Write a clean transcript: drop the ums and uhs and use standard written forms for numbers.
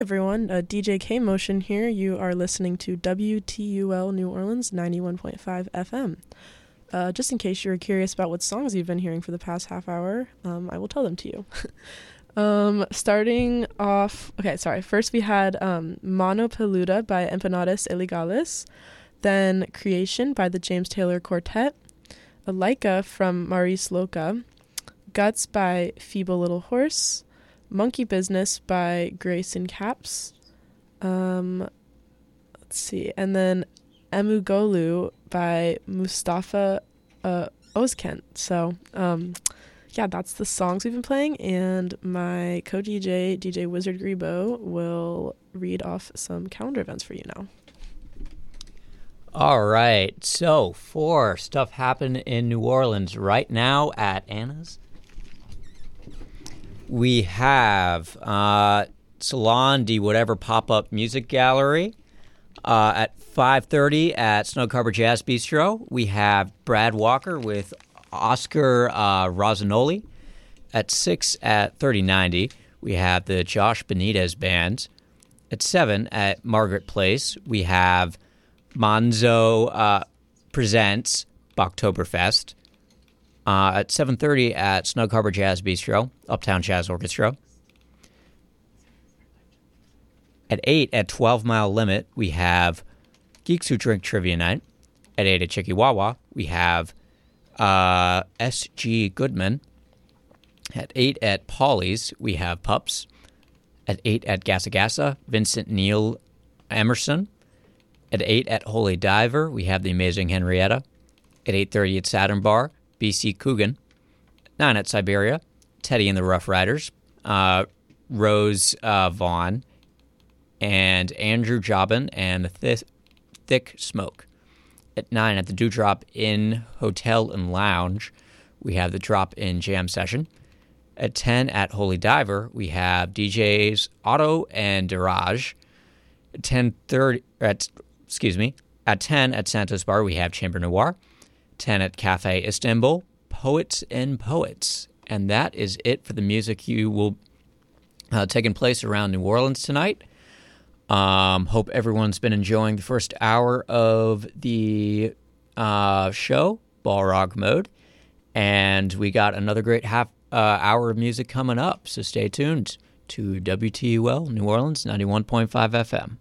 Everyone, DJ K Motion here. You are listening to WTUL New Orleans 91.5 FM. Just in case you were curious about what songs you've been hearing for the past half hour, I will tell them to you. Starting off, first we had Mano Peluda by Empanadas Ilegales, then Creation by the James Taylor Quartet, Laika from Maurice Loca, Guts by Feeble Little Horse, Monkey Business by Grayson Caps. Let's see. And then Emugolu by Mustafa Ozkent. So, that's the songs we've been playing. And my co-DJ, DJ Wizard Grebo, will read off some calendar events for you now. All right. So, for stuff happening in New Orleans right now at Anna's, we have Salon de Whatever Pop-Up Music Gallery at 5:30 at Snow Cover Jazz Bistro. We have Brad Walker with Oscar Rosanoli at 6 at 3090. We have the Josh Benitez Band at 7 at Margaret Place. We have Monzo Presents Boktoberfest at 7:30 at Snug Harbor Jazz Bistro, Uptown Jazz Orchestra. At 8 at 12 Mile Limit, we have Geeks Who Drink Trivia Night. At 8 at Chikiwawa, we have S.G. Goodman. At 8 at Paulie's, we have Pups. At 8 at Gassa Gassa, Vincent Neil Emerson. At 8 at Holy Diver, we have the amazing Henrietta. At 8:30 at Saturn Bar, B.C. Coogan. 9 at Siberia, Teddy and the Rough Riders, Rose Vaughn, and Andrew Jobin and Thick Smoke. At 9 at the Dewdrop Inn Hotel and Lounge, we have the Drop In Jam Session. At 10 at Holy Diver, we have DJs Otto and Dirage. At 10 at Santos Bar, we have Chamber Noir. 10 at Cafe Istanbul, Poets and Poets. And that is it for the music you will taking place around New Orleans tonight. Hope everyone's been enjoying the first hour of the show, Ball Rock Mode. And we got another great half hour of music coming up. So stay tuned to WTUL New Orleans 91.5 FM.